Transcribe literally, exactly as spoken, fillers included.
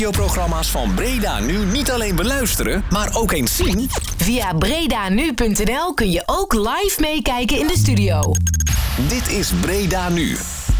Radioprogramma's van Breda Nu niet alleen beluisteren, maar ook eens zien? Via bredanu punt n l kun je ook live meekijken in de studio. Dit is Breda Nu.